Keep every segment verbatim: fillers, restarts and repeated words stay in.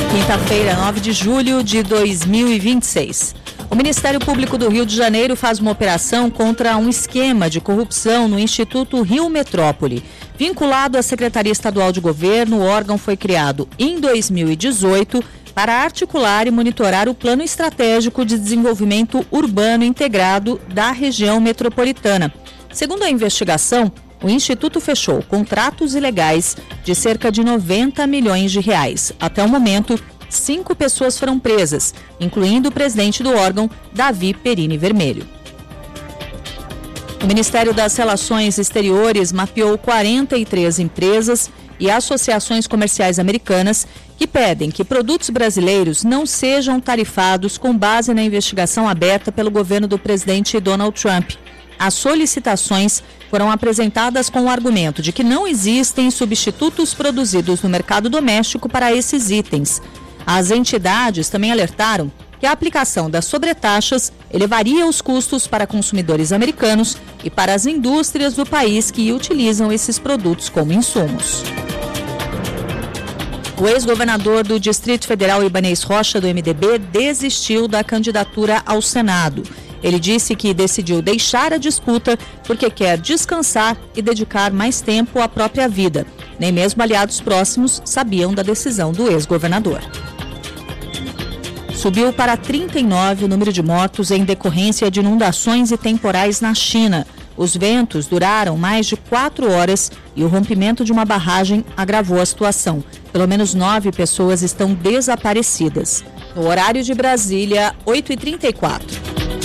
Quinta-feira, nove de julho de dois mil e vinte e seis. O Ministério Público do Rio de Janeiro faz uma operação contra um esquema de corrupção no Instituto Rio Metrópole. Vinculado à Secretaria Estadual de Governo, o órgão foi criado em dois mil e dezoito para articular e monitorar o Plano Estratégico de Desenvolvimento Urbano Integrado da região metropolitana. Segundo a investigação, o Instituto fechou contratos ilegais de cerca de noventa milhões de reais. Até o momento, cinco pessoas foram presas, incluindo o presidente do órgão, Davi Perini Vermelho. O Ministério das Relações Exteriores mapeou quarenta e três empresas e associações comerciais americanas que pedem que produtos brasileiros não sejam tarifados com base na investigação aberta pelo governo do presidente Donald Trump. As solicitações foram apresentadas com o argumento de que não existem substitutos produzidos no mercado doméstico para esses itens. As entidades também alertaram que a aplicação das sobretaxas elevaria os custos para consumidores americanos e para as indústrias do país que utilizam esses produtos como insumos. O ex-governador do Distrito Federal, Ibanez Rocha, do M D B, desistiu da candidatura ao Senado. Ele disse que decidiu deixar a disputa porque quer descansar e dedicar mais tempo à própria vida. Nem mesmo aliados próximos sabiam da decisão do ex-governador. Subiu para trinta e nove o número de mortos em decorrência de inundações e temporais na China. Os ventos duraram mais de quatro horas e o rompimento de uma barragem agravou a situação. Pelo menos nove pessoas estão desaparecidas. No horário de Brasília, oito e trinta e quatro.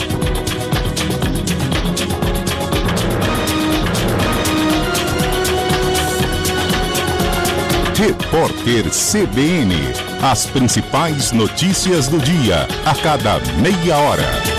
Repórter C B N. As principais notícias do dia, a cada meia hora.